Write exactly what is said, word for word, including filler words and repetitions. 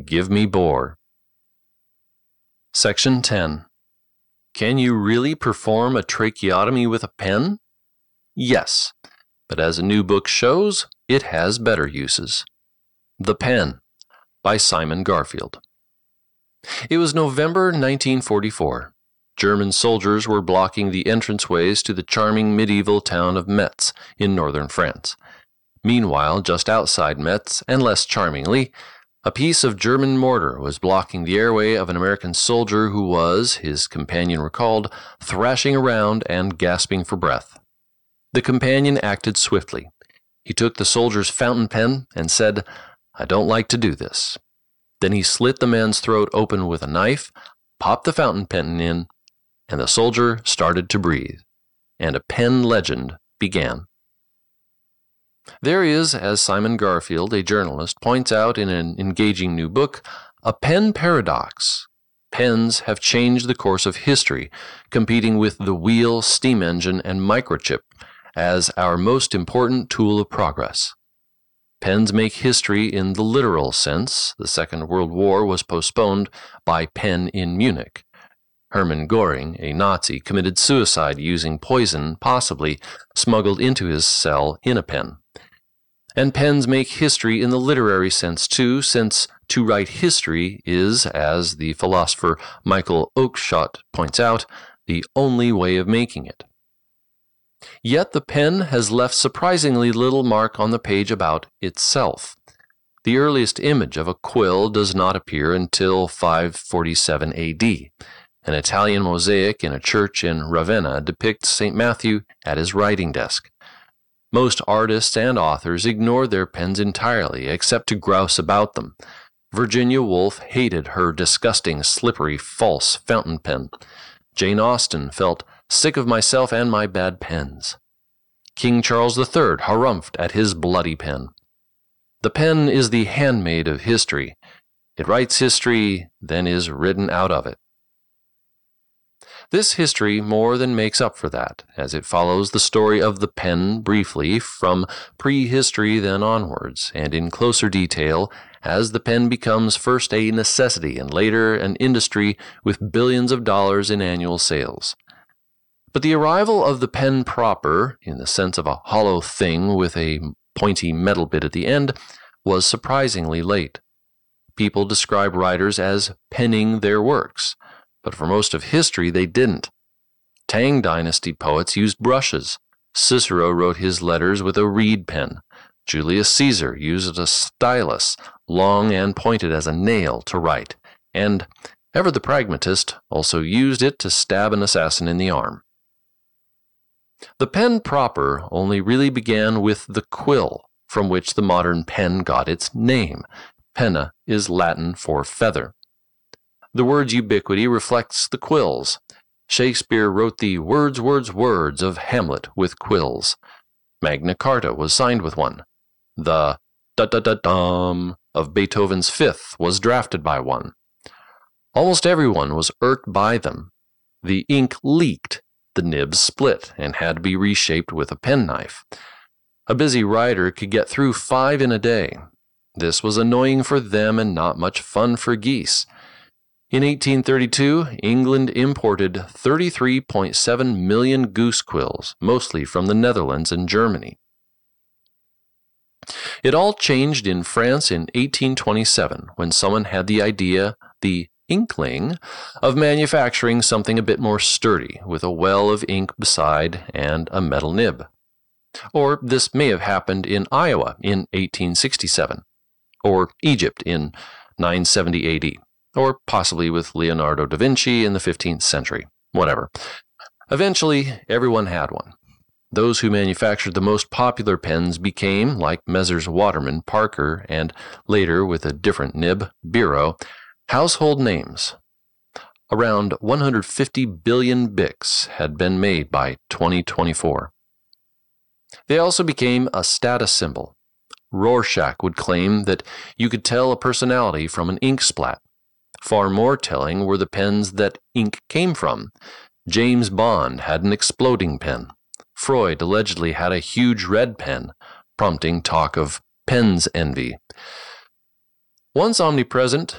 Give me bore. Section ten. Can you really perform a tracheotomy with a pen? Yes, but as a new book shows, it has better uses. The Pen, by Simon Garfield. It was November nineteen forty-four. German soldiers were blocking the entranceways to the charming medieval town of Metz in northern France. Meanwhile, just outside Metz, and less charmingly, a piece of German mortar was blocking the airway of an American soldier who was, his companion recalled, thrashing around and gasping for breath. The companion acted swiftly. He took the soldier's fountain pen and said, "I don't like to do this." Then he slit the man's throat open with a knife, popped the fountain pen in, and the soldier started to breathe, and a pen legend began. There is, as Simon Garfield, a journalist, points out in an engaging new book, a pen paradox. Pens have changed the course of history, competing with the wheel, steam engine, and microchip as our most important tool of progress. Pens make history in the literal sense. The Second World War was postponed by pen in Munich. Hermann Göring, a Nazi, committed suicide using poison, possibly smuggled into his cell in a pen. And pens make history in the literary sense too, since to write history is, as the philosopher Michael Oakeshott points out, the only way of making it. Yet the pen has left surprisingly little mark on the page about itself. The earliest image of a quill does not appear until five forty-seven A D. An Italian mosaic in a church in Ravenna depicts Saint Matthew at his writing desk. Most artists and authors ignore their pens entirely, except to grouse about them. Virginia Woolf hated her disgusting, slippery, false fountain pen. Jane Austen felt sick of myself and my bad pens. King Charles the Third harumphed at his bloody pen. The pen is the handmaid of history. It writes history, then is written out of it. This history more than makes up for that, as it follows the story of the pen briefly from prehistory then onwards, and in closer detail as the pen becomes first a necessity and later an industry with billions of dollars in annual sales. But the arrival of the pen proper, in the sense of a hollow thing with a pointy metal bit at the end, was surprisingly late. People describe writers as penning their works, but for most of history they didn't. Tang Dynasty poets used brushes. Cicero wrote his letters with a reed pen. Julius Caesar used a stylus, long and pointed as a nail, to write, and ever the pragmatist also used it to stab an assassin in the arm. The pen proper only really began with the quill, from which the modern pen got its name. Penna is Latin for feather. The word's ubiquity reflects the quills. Shakespeare wrote the words, words, words of Hamlet with quills. Magna Carta was signed with one. The da-da-da-dum of Beethoven's Fifth was drafted by one. Almost everyone was irked by them. The ink leaked, the nibs split, and had to be reshaped with a penknife. A busy writer could get through five in a day. This was annoying for them and not much fun for geese. In eighteen thirty-two, England imported thirty-three point seven million goose quills, mostly from the Netherlands and Germany. It all changed in France in eighteen twenty-seven, when someone had the idea, the inkling, of manufacturing something a bit more sturdy, with a well of ink beside and a metal nib. Or this may have happened in Iowa in eighteen sixty-seven, or Egypt in nine seventy A D. Or possibly with Leonardo da Vinci in the fifteenth century. Whatever. Eventually, everyone had one. Those who manufactured the most popular pens became, like Messrs. Waterman, Parker, and later, with a different nib, Biro, household names. Around one hundred fifty billion Bics had been made by twenty twenty-four. They also became a status symbol. Rorschach would claim that you could tell a personality from an ink splat. Far more telling were the pens that ink came from. James Bond had an exploding pen. Freud allegedly had a huge red pen, prompting talk of pens envy. Once omnipresent,